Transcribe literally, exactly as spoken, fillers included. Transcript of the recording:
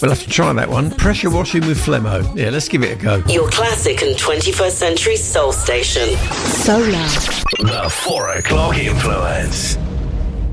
We'll have to try that one. Pressure washing with Flemo. Yeah, let's give it a go. Your classic and twenty-first century soul station. Solar. The four o'clock influence.